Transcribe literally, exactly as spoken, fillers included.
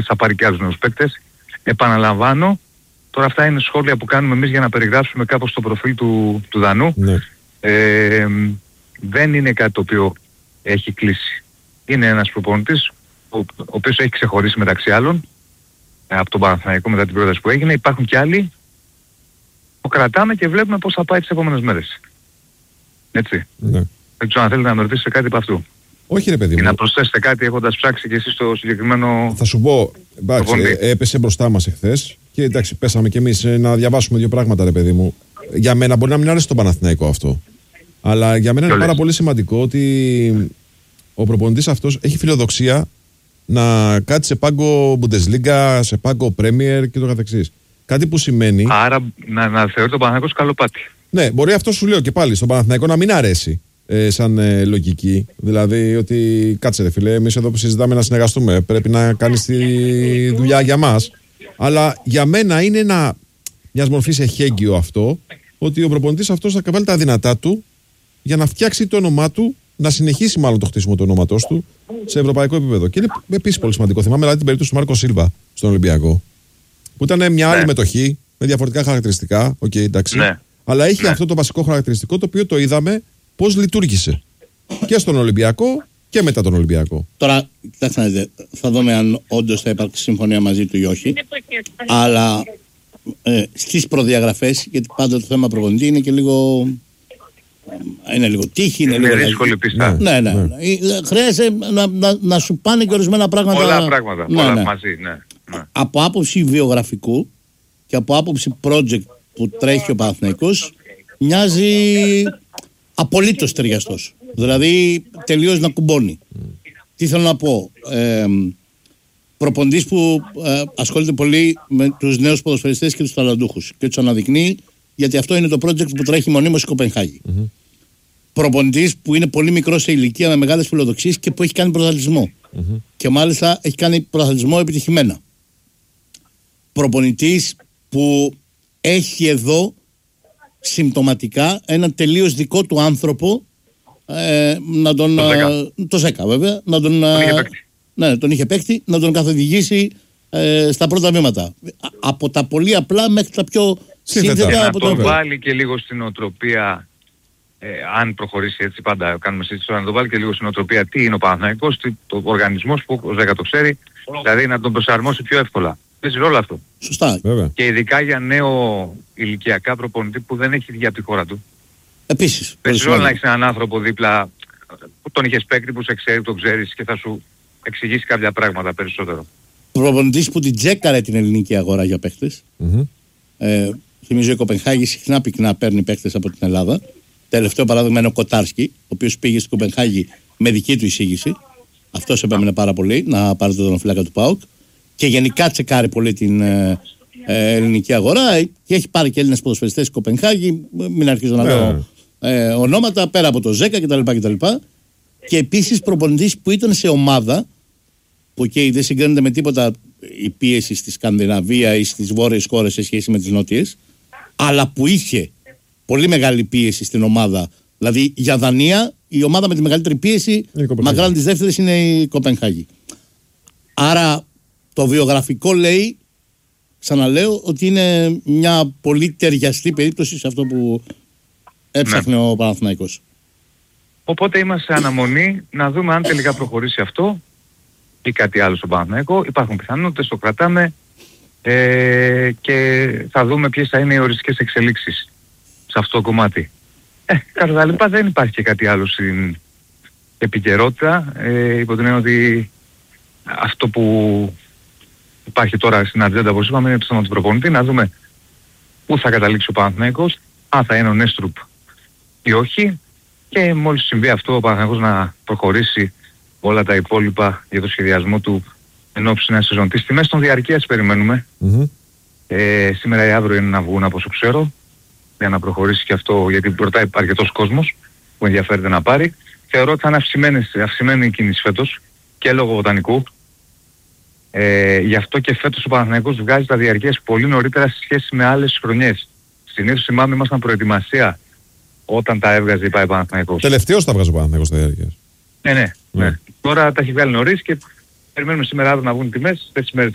θα πάρει και άλλους νέους παίκτες. Επαναλαμβάνω, τώρα αυτά είναι σχόλια που κάνουμε εμείς για να περιγράψουμε κάπως το προφίλ του, του Δανού. Ναι. Ε, δεν είναι κάτι το οποίο έχει κλείσει. Είναι ένας προπονητής ο, ο οποίος έχει ξεχωρίσει μεταξύ άλλων από τον Παναθηναϊκό μετά την πρόταση που έγινε. Υπάρχουν και άλλοι που κρατάμε και βλέπουμε πώς θα πάει τις επόμενες μέρες. Έτσι. Ναι. Δεν ξέρω αν θέλετε να με ρωτήσετε κάτι από αυτού. Όχι ρε παιδί μου. Ή να προσθέσετε κάτι έχοντας ψάξει και εσείς το συγκεκριμένο... Θα σου πω, εντάξει, ε, έπεσε μπροστά μας εχθές και εντάξει, πέσαμε κι εμείς ε, να διαβάσουμε δύο πράγματα ρε παιδί μου. Για μένα μπορεί να μην άρεσε το Παναθηναϊκό αυτό. Αλλά για μένα είναι πάρα πολύ σημαντικό ότι ο προπονητής αυτός έχει φιλοδοξία να κάτσει σε πάγκο Bundesliga, σε πάγκο Premier και το καθεξής. Κάτι που σημαίνει... Άρα να, να θεωρεί τον Παναθηναϊκό σκαλοπάτι. Ναι, μπορεί αυτό σου λέω και πάλι στον Παναθηναϊκό να μην αρέσει ε, σαν ε, λογική. Δηλαδή ότι κάτσε ρε φίλε, εμείς εδώ που συζητάμε να συνεργαστούμε, πρέπει να κάνεις τη δουλειά για μας. Αλλά για μένα είναι ένα μιας μορφής εχέγγυο αυτό, ότι ο προπονητής αυτός θα βάλει τα δυνατά του για να φτιάξει το όνομά του, να συνεχίσει μάλλον το χτίσιμο του ονόματός του σε ευρωπαϊκό επίπεδο. Και είναι επίσης πολύ σημαντικό. Θυμάμαι δηλαδή την περίπτωση του Μάρκο Σίλβα στον Ολυμπιακό, που ήταν μια άλλη ναι. μετοχή, με διαφορετικά χαρακτηριστικά. Οκ, okay, εντάξει. Ναι. Αλλά έχει ναι. αυτό το βασικό χαρακτηριστικό το οποίο το είδαμε πώς λειτουργήσε και στον Ολυμπιακό και μετά τον Ολυμπιακό. Τώρα, κοιτάξτε να δείτε, θα δούμε αν όντως θα υπάρξει συμφωνία μαζί του ή όχι. Αλλά ε, στις προδιαγραφές, γιατί πάντα το θέμα προπονητή είναι και λίγο. Είναι λίγο τύχη, είναι, είναι λίγο δύσκολη πίστα. Ναι, ναι. ναι. ναι. Χρειάζεται να, να, να σου πάνε και ορισμένα πράγματα. Πολλά πράγματα, ναι, πολλά ναι. μαζί, ναι. ναι. Από άποψη βιογραφικού και από άποψη project που τρέχει ο Παναθηναϊκός, μοιάζει απολύτως ταιριαστός. Δηλαδή τελείως να κουμπώνει. Mm. Τι θέλω να πω. Ε, προπονητής που ε, ασχολείται πολύ με τους νέους ποδοσφαιριστές και τους ταλαντούχους και τους αναδεικνύει, γιατί αυτό είναι το project που τρέχει μονίμως στη Κοπενχάγη. Mm-hmm. Προπονητής που είναι πολύ μικρός σε ηλικία, με μεγάλες φιλοδοξίες και που έχει κάνει πρωταθλητισμό. Mm-hmm. Και μάλιστα έχει κάνει πρωταθλητισμό επιτυχημένα. Προπονητής που έχει εδώ συμπτωματικά έναν τελείως δικό του άνθρωπο, ε, να τον, το, ε, το ΣΕΚΑ βέβαια, να τον, τον, είχε ναι, τον είχε παίκτη, να τον καθοδηγήσει ε, στα πρώτα βήματα. Από τα πολύ απλά μέχρι τα πιο σύνθετα. Να από τον το βάλει και λίγο στην οτροπία, ε, αν προχωρήσει έτσι πάντα κάνουμε συζήτηση, να τον βάλει και λίγο στην οτροπία τι είναι ο Παναθηναϊκός, ο οργανισμός που ο ΖΕΚΑ το ξέρει, δηλαδή να τον προσαρμόσει πιο εύκολα. Παίζει ρόλο αυτό. Σωστά. Βέβαια. Και ειδικά για νέο ηλικιακά προπονητή που δεν έχει βγει από τη χώρα του. Επίσης. Παίζει ρόλο να έχεις έναν άνθρωπο δίπλα που τον είχες παίκτη, που σε ξέρει, τον ξέρεις και θα σου εξηγήσει κάποια πράγματα περισσότερο. Προπονητής που την τσέκαρε την ελληνική αγορά για παίκτες. Mm-hmm. Ε, θυμίζω η Κοπενχάγη συχνά πυκνά παίρνει παίκτες από την Ελλάδα. Τελευταίο παράδειγμα είναι ο Κοτάρσκι, ο οποίος πήγε στην Κοπενχάγη με δική του εισήγηση. Αυτός επέμενε πάρα πολύ να πάρει τον τερματοφύλακα του ΠΑΟΚ. Και γενικά τσεκάρει πολύ την ε, ε, ελληνική αγορά και έχει πάρει και Έλληνες ποδοσφαιριστές στην Κοπενχάγη. Μην αρχίζω να λέω ε, ονόματα πέρα από το ΖΕΚΑ κτλ. κτλ. Και επίσης προπονητής που ήταν σε ομάδα που okay, δεν συγκρίνεται με τίποτα η πίεση στη Σκανδιναβία ή στις βόρειες χώρες σε σχέση με τις νότιες, αλλά που είχε πολύ μεγάλη πίεση στην ομάδα. Δηλαδή για Δανία η ομάδα με τη μεγαλύτερη πίεση μακράν της δεύτερης είναι η Κοπενχάγη. Άρα το βιογραφικό λέει, ξαναλέω, ότι είναι μια πολύ ταιριαστή περίπτωση σε αυτό που έψαχνε ναι. ο Παναθηναϊκός. Οπότε είμαστε σε αναμονή να δούμε αν τελικά προχωρήσει αυτό ή κάτι άλλο στον Παναθηναϊκό. Υπάρχουν πιθανότητες, το κρατάμε ε, και θα δούμε ποιες θα είναι οι οριστικές εξελίξεις σε αυτό το κομμάτι. Ε, κατά τα λοιπά δεν υπάρχει και κάτι άλλο στην επικαιρότητα. Ε, υπό την έννοια ότι αυτό που υπάρχει τώρα στην ατζέντα, όπως είπαμε, είναι το θέμα του προπονητή, να δούμε πού θα καταλήξει ο Παναθηναϊκός, αν θα είναι ο Νέστρουπ ή όχι, και μόλις συμβεί αυτό ο Παναθηναϊκός να προχωρήσει όλα τα υπόλοιπα για το σχεδιασμό του εν ώψη νέας σεζόν. Τις τιμές των διαρκείας περιμένουμε. Mm-hmm. Ε, σήμερα ή αύριο είναι να βγουν από όσο ξέρω, για να προχωρήσει και αυτό, γιατί ρωτάει αρκετός κόσμος που ενδιαφέρεται να πάρει. Θεωρώ ότι θα είναι αυξημένη η κίνηση φέτος και λόγω βοτανικού. Ε, γι' αυτό και φέτος ο Παναθηναϊκός βγάζει τα διαρκείας πολύ νωρίτερα σε σχέση με άλλες χρονιές. Συνήθως θυμάμαι ήμασταν προετοιμασία όταν τα έβγαζε η ΠΑΕ Παναθηναϊκός. Τελευταίος τα βγάζει ο Παναθηναϊκός τα διαρκείας. Ναι, ναι, ναι. ναι. Τώρα τα έχει βγάλει νωρίς και περιμένουμε σήμερα αύριο να βγουν τιμές. Αυτές τις μέρες